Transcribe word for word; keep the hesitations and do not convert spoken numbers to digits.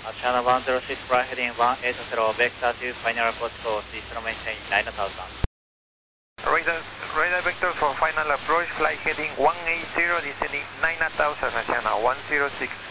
Channel one zero six, fly heading one eight zero, vector to final approach course, instrument maintain nine thousand. Radar, radar vector for final approach, fly heading one eight zero, descending nine thousand, Channel one zero six.